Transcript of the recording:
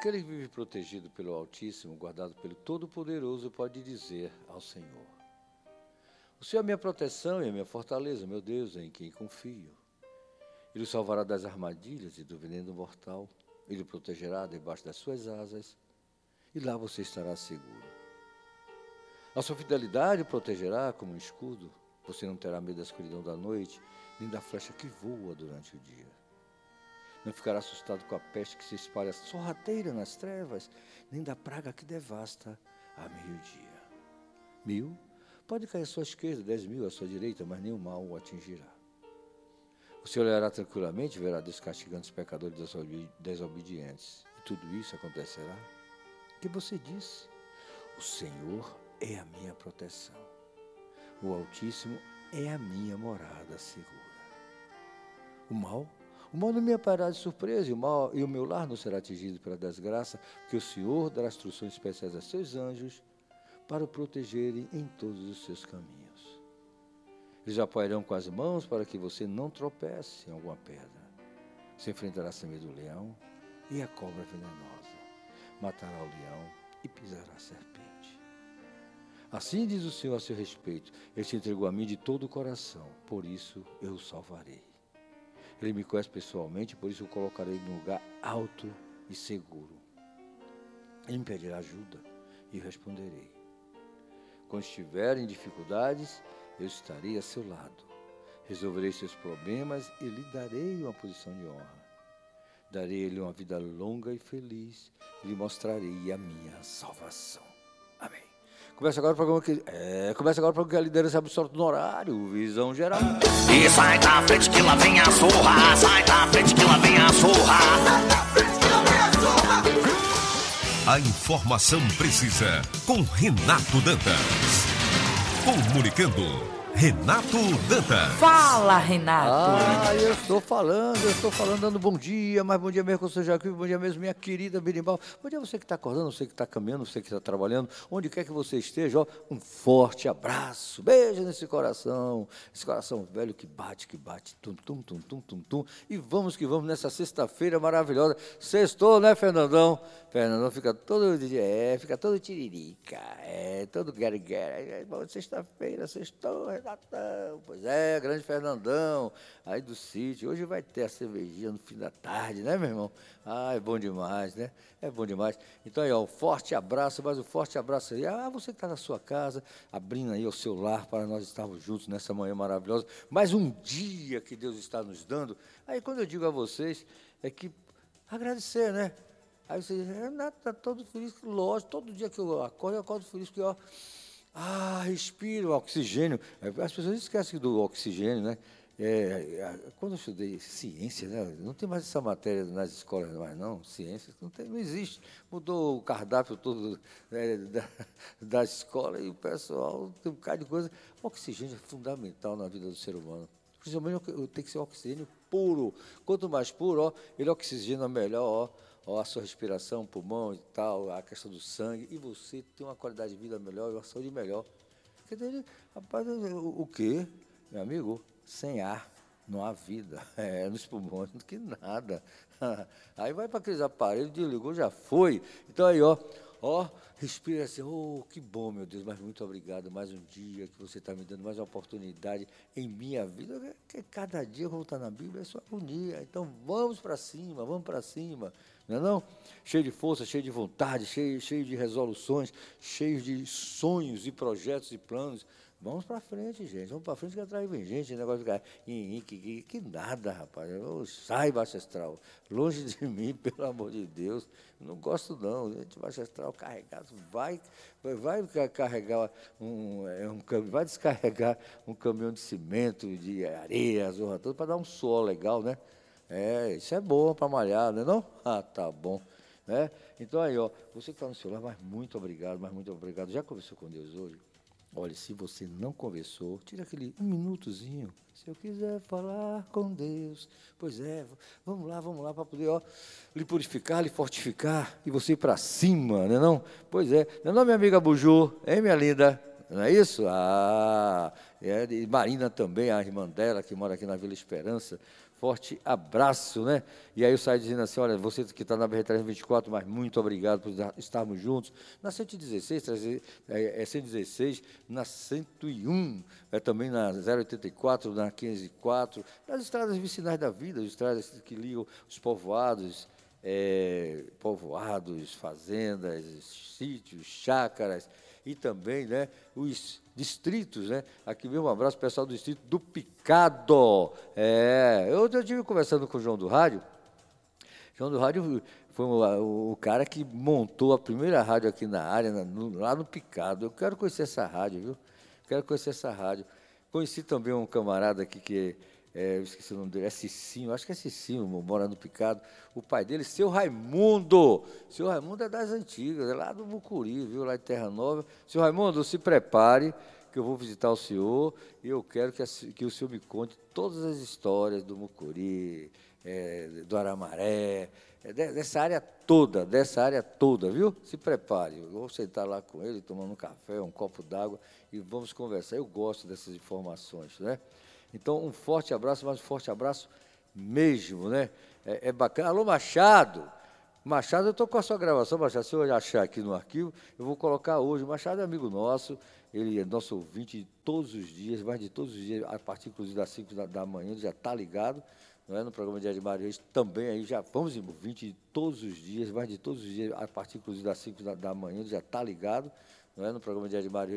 Aquele que vive protegido pelo Altíssimo, guardado pelo Todo-Poderoso, pode dizer ao Senhor: o Senhor é minha proteção e a minha fortaleza, meu Deus, em quem confio. Ele o salvará das armadilhas e do veneno mortal. Ele o protegerá debaixo das suas asas, e lá você estará seguro. A sua fidelidade o protegerá como um escudo. Você não terá medo da escuridão da noite, nem da flecha que voa durante o dia. Não ficará assustado com a peste que se espalha sorrateira nas trevas, nem da praga que devasta a meio-dia. 1000 pode cair à sua esquerda, 10.000 à sua direita, mas nenhum mal o atingirá. Você olhará tranquilamente e verá Deus castigando os pecadores desobedientes. E tudo isso acontecerá porque você disse: o Senhor é a minha proteção. O Altíssimo é a minha morada segura. O mal não me apanhará de surpresa, e o meu lar não será atingido pela desgraça, porque o Senhor dará instruções especiais a seus anjos para o protegerem em todos os seus caminhos. Eles o apoiarão com as mãos para que você não tropece em alguma pedra. Você enfrentará a semente do leão e a cobra venenosa. Matará o leão e pisará a serpente. Assim diz o Senhor a seu respeito: Ele se entregou a mim de todo o coração, por isso eu o salvarei. Ele me conhece pessoalmente, por isso o colocarei num lugar alto e seguro. Ele me pedirá ajuda e responderei. Quando estiver em dificuldades, eu estarei a seu lado. Resolverei seus problemas e lhe darei uma posição de honra. Darei-lhe uma vida longa e feliz e lhe mostrarei a minha salvação. Amém. Começa agora o programa que a liderança absoluta no horário, Visão Geral. E sai da frente que lá vem a zorra, sai da frente que lá vem a zorra. Sai da frente que lá vem a zorra. A informação precisa com Renato Dantas. Comunicando, Renato Dantas. Fala, Renato. Eu estou falando, dando bom dia, mas bom dia mesmo que eu seja aqui, bom dia mesmo minha querida Birimbau. Bom dia você que está acordando, você que está caminhando, você que está trabalhando, onde quer que você esteja, ó, um forte abraço, beijo nesse coração, esse coração velho que bate, tum, tum, tum, tum, tum, tum, e vamos que vamos nessa sexta-feira maravilhosa. Sextou, né, Fernandão? Fernandão fica todo tiririca, todo guerra. Sexta-feira, sextou, Renatão, pois é, grande Fernandão, aí do sítio. Hoje vai ter a cervejinha no fim da tarde, né, meu irmão? É bom demais, né? É bom demais. Então aí, ó, um forte abraço, mais um forte abraço aí. Você que está na sua casa, abrindo aí o seu lar para nós estarmos juntos nessa manhã maravilhosa. Mais um dia que Deus está nos dando. Aí quando eu digo a vocês, é que agradecer, né? Aí você diz: Renato, está todo feliz, lógico, todo dia que eu acordo feliz, porque, ó, respiro o oxigênio. As pessoas esquecem do oxigênio, né? Quando eu estudei ciência, né? Não tem mais essa matéria nas escolas mais, não, ciências, não existe. Mudou o cardápio todo da escola e o pessoal tem um bocado de coisa. O oxigênio é fundamental na vida do ser humano. Principalmente tem que ser oxigênio puro. Quanto mais puro, ó, ele oxigena melhor, ó, a sua respiração, pulmão e tal, a questão do sangue, e você tem uma qualidade de vida melhor e uma saúde melhor. Quer dizer, rapaz, o quê, meu amigo? Sem ar não há vida, nos pulmões, do que nada. Aí vai para aqueles aparelhos, desligou, já foi. Então aí, ó, respira assim: que bom, meu Deus, mas muito obrigado, mais um dia que você está me dando, mais uma oportunidade em minha vida, que cada dia, como está na Bíblia, é só um dia. Então vamos para cima, não é não? Cheio de força, cheio de vontade, cheio de resoluções, cheio de sonhos e projetos e planos. Vamos para frente, gente. Vamos para frente que atrás vem gente. Negócio de ficar que nada, rapaz. Sai, baixo astral. Longe de mim, pelo amor de Deus. Não gosto, não. Gente, baixo astral carregado. Vai carregar vai descarregar um caminhão de cimento, de areia, a zorra toda, para dar um suor legal, né? Isso é bom para malhar, não é não? Tá bom. Então aí, ó, você que está no celular, mas muito obrigado. Já conversou com Deus hoje? Olha, se você não conversou, tira aquele um minutozinho. Se eu quiser falar com Deus, pois vamos lá, para poder, ó, lhe purificar, lhe fortificar e você ir para cima, não é não? Pois é, não é não, minha amiga Buju, hein, minha linda? Não é isso? E Marina também, a irmã dela, que mora aqui na Vila Esperança, forte abraço, né? E aí eu saio dizendo assim, olha, você que está na BR-324, mas muito obrigado por estarmos juntos. Na 116, 116, na 101, também na 084, na 504, nas estradas vicinais da vida, as estradas que ligam os povoados, fazendas, sítios, chácaras, e também, né, os distritos, né? Aqui mesmo um abraço para o pessoal do distrito do Picado. Eu estive conversando com o João do Rádio. João do Rádio foi o cara que montou a primeira rádio aqui na área, lá no Picado. Eu quero conhecer essa rádio, viu? Quero conhecer essa rádio. Conheci também um camarada aqui que eu esqueci o nome dele, é Cicinho, acho que é Cicinho, mora no Picado. O pai dele, seu Raimundo. Seu Raimundo é das antigas, é lá do Mucuri, viu, lá de Terra Nova. Seu Raimundo, se prepare, que eu vou visitar o senhor e eu quero que o senhor me conte todas as histórias do Mucuri, do Aramaré, dessa área toda, viu? Se prepare, eu vou sentar lá com ele, tomando um café, um copo d'água e vamos conversar. Eu gosto dessas informações, né? Então, um forte abraço, mas um forte abraço mesmo, né? É bacana. Alô, Machado! Machado, eu estou com a sua gravação, Machado. Se eu achar aqui no arquivo, eu vou colocar hoje. O Machado é amigo nosso, ele é nosso ouvinte de todos os dias, mais de todos os dias, a partir, inclusive, das 5 da manhã, ele já está ligado, não é? No programa Dia de Maria, também aí já vamos em ouvinte de todos os dias, mais de todos os dias, a partir, inclusive, das 5 da manhã, ele já está ligado, não é? No programa Dia de Maria.